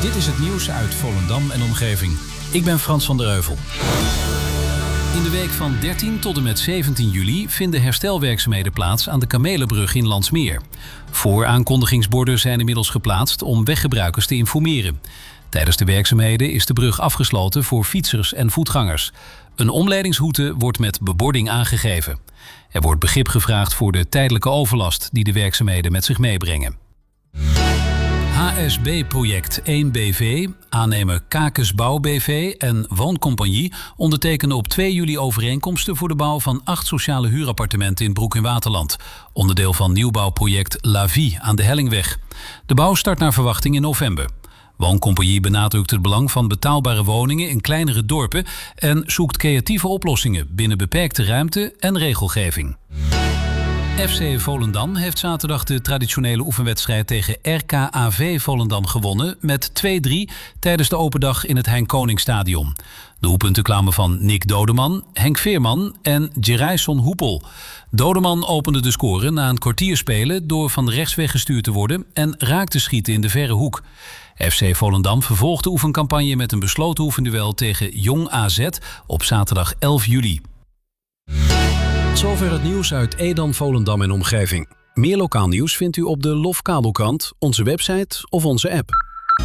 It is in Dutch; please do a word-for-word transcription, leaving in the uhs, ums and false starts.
Dit is het nieuws uit Volendam en omgeving. Ik ben Frans van der Heuvel. In de week van dertien tot en met zeventien juli vinden herstelwerkzaamheden plaats aan de Kamelenbrug in Landsmeer. Vooraankondigingsborden zijn inmiddels geplaatst om weggebruikers te informeren. Tijdens de werkzaamheden is de brug afgesloten voor fietsers en voetgangers. Een omleidingsroute wordt met bebording aangegeven. Er wordt begrip gevraagd voor de tijdelijke overlast die de werkzaamheden met zich meebrengen. H S B-project één B V, aannemer Kakes Bouw B V en Wooncompagnie ondertekenen op twee juli overeenkomsten voor de bouw van acht sociale huurappartementen in Broek in Waterland. Onderdeel van nieuwbouwproject La Vie aan de Hellingweg. De bouw start naar verwachting in november. Wooncompagnie benadrukt het belang van betaalbare woningen in kleinere dorpen en zoekt creatieve oplossingen binnen beperkte ruimte en regelgeving. F C Volendam heeft zaterdag de traditionele oefenwedstrijd tegen R K A V Volendam gewonnen met twee drie tijdens de open dag in het Hein Koningsstadion. De doelpunten kwamen van Nick Dodeman, Henk Veerman en Gerayson Hoepel. Dodeman opende de score na een kwartier spelen door van rechts weggestuurd te worden en raakte schieten in de verre hoek. F C Volendam vervolgt de oefencampagne met een besloten oefenduel tegen Jong A Z op zaterdag elf juli. Zover het nieuws uit Edam, Volendam en omgeving. Meer lokaal nieuws vindt u op de Lof Kabelkrant, onze website of onze app.